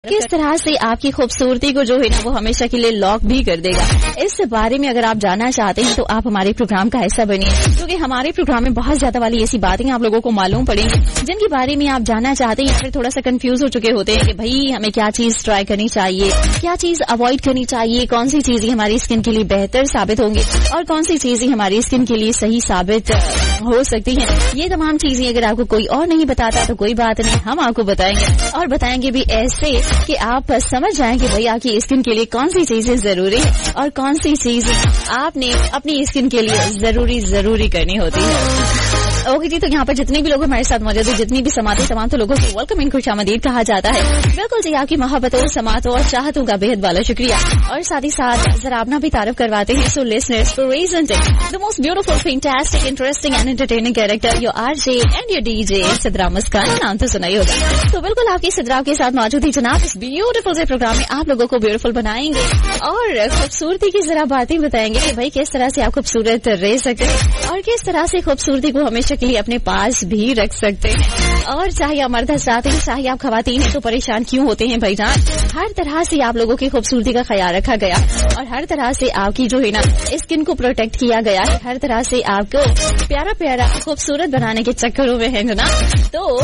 किस तरह से आपकी खूबसूरती को जो है ना वो हमेशा के लिए लॉक भी कर देगा। इस बारे में अगर आप जानना चाहते हैं तो आप हमारे प्रोग्राम का हिस्सा बनिए, क्योंकि हमारे प्रोग्राम में बहुत ज्यादा वाली ऐसी बातें आप लोगों को मालूम पड़ेंगी जिनके बारे में आप जानना चाहते हैं, फिर थोड़ा सा कंफ्यूज हो चुके होते हैं कि भाई हमें क्या चीज ट्राई करनी चाहिए, क्या चीज अवॉइड करनी चाहिए, कौन सी चीजें हमारी स्किन के लिए बेहतर साबित होंगी और कौन सी चीजें हमारी स्किन के लिए सही साबित हो सकती हैं। ये तमाम चीजें अगर आपको कोई और नहीं बताता तो कोई बात नहीं, हम आपको बताएंगे और बताएंगे भी ऐसे कि आप समझ जाएंगे भाई आपकी स्किन के लिए कौन सी चीजें जरूरी है और कौन सी चीजें आपने अपनी स्किन के लिए जरूरी करनी होती है। ओके जी, तो यहाँ पर जितने भी लोग हमारे साथ मौजूद है, जितनी भी समातें तमाम तो लोगों को वेलकम इन खुशामदीद कहा जाता है। बिल्कुल जी, आपकी मोहब्बतों, समातों और चाहतों का बेहद वाला शुक्रिया और साथ ही साथ जरा अपना भी तारीफ करवाते हैं। So listeners presenting the most beautiful, fantastic, interesting and entertaining character your RJ and your DJ Sidra मुस्कान, नाम तो सुना ही होगा। तो बिल्कुल आपकी सिद्रा के साथ मौजूद ही जनाब इस ब्यूटीफुल से प्रोग्राम में आप लोगों को ब्यूटीफुल बनाएंगे और खूबसूरती की जरा बातें बताएंगे कि भाई किस तरह से आप खूबसूरत रह सकते हैं और किस तरह से खूबसूरती को हमेशा के लिए अपने पास भी रख सकते हैं। और चाहे आप मर्द हजरात हैं, चाहे आप खवातीन हैं, तो परेशान क्यों होते हैं भाईजान। हर तरह से आप लोगों की खूबसूरती का ख्याल रखा गया और हर तरह से आपकी जो है ना स्किन को प्रोटेक्ट किया गया है, हर तरह से आपको प्यारा प्यारा खूबसूरत बनाने के चक्करों में है ना। तो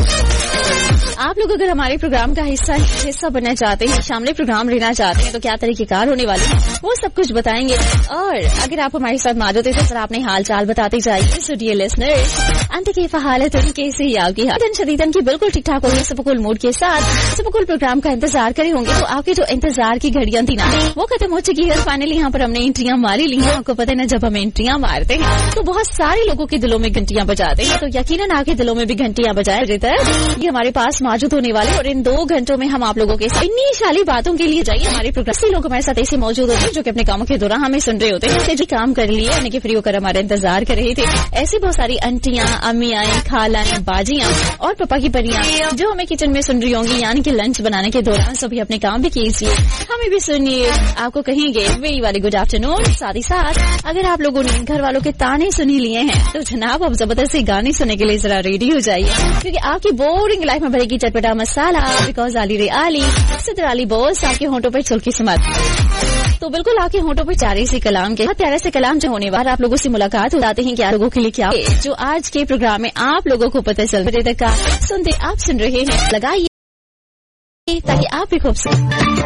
आप लोग अगर हमारे प्रोग्राम का हिस्सा बनना चाहते हैं, शामिल प्रोग्राम लेना चाहते हैं, तो क्या तरीकेकार होने वाले हैं वो सब कुछ बताएंगे। और अगर आप हमारे साथ मौजूद हैं तो सर अपने हाल चाल बताते जाइए। सो डियर लिसनर्स, अंत की हालत कैसे ही आपकी हालत शदीदन की बिल्कुल ठीक ठाक होगी, सबकुल मूड के साथ सबकुल प्रोग्राम का इंतजार करे होंगे। तो आपके जो इंतजार की घड़ियां थी ना वो खत्म हो चुकी है। फाइनली यहाँ पर हमने एंट्रियां मारी ली हैं। आपको पता है ना, जब हम एंट्रियां मारते हैं तो बहुत सारे लोगों के दिलों में घंटियां बजाते हैं, तो यकीनन आपके दिलों में भी घंटियां बजाए ये हमारे पास मौजूद होने वाले। और इन 2 घंटों में हम आप लोगों के साथ इन्नी शाली बातों के लिए जाइए हमारे प्रोग्राम से लोग हमारे साथ ऐसे मौजूद होते हैं जो कि अपने कामों के दौरान हमें सुन रहे होते हैं, जी काम कर लिए यानी कि फ्री होकर हमारा इंतजार कर रहे थे। ऐसी बहुत सारी आंटियां, अम्मियां, खालाएं, बाजियां और पापा की परियां जो हमें किचन में सुन रही होंगी, यानी कि लंच बनाने के दौरान सभी अपने काम भी कीजिए, हमें भी सुनिए। आपको कहेंगे वेरी वाली गुड आफ्टरनून। साथ ही साथ अगर आप लोगों ने घर वालों के ताने सुनी लिए हैं तो जनाब आप जबरदस्ती गाने सुनने के लिए जरा रेडी हो जाइए, क्योंकि आपकी बोरिंग लाइफ में भरेगी चटपटा मसाला। बिकॉज आली रे आली सिद्रा अली बॉस आपके होंठों पर छुलकी समत। तो बिल्कुल आपके होंठों पर चारे से कलाम के प्यारे से कलाम जो होने वाला, आप लोगों से मुलाकात हो जाते हैं कि आप लोगों के लिए क्या जो आज के प्रोग्राम में आप लोगों को पता चल रहा है। सुनते आप सुन रहे हैं, लगाइए ताकि आप भी खूबसूरत